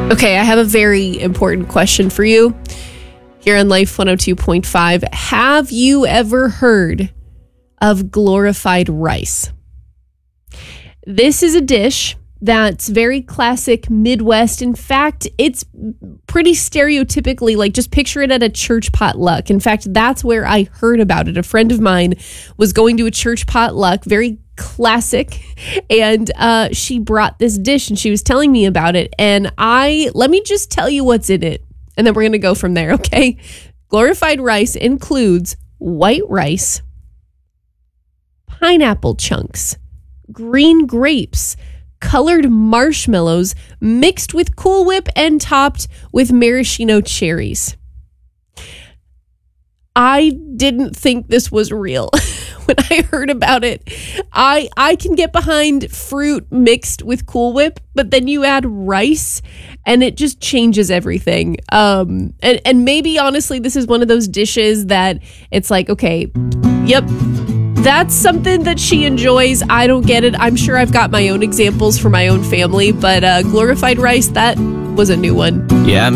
Okay, I have a very important question for you here on Life 102.5. Have you ever heard of glorified rice? This is a dish that's very classic Midwest. In fact, it's pretty stereotypically, like, just picture it at a church potluck. In fact, that's where I heard about it. A friend of mine was going to a church potluck, very classic, and she brought this dish and she was telling me about it. And let me just tell you what's in it, and then we're going to go from there, okay? Glorified rice includes white rice, pineapple chunks, green grapes, colored marshmallows mixed with Cool Whip and topped with maraschino cherries. I didn't think this was real when I heard about it. I can get behind fruit mixed with Cool Whip, but then you add rice and it just changes everything. And maybe honestly, this is one of those dishes that it's like, okay, yep, that's something that she enjoys. I don't get it. I'm sure I've got my own examples for my own family, but glorified rice, that was a new one. Yeah,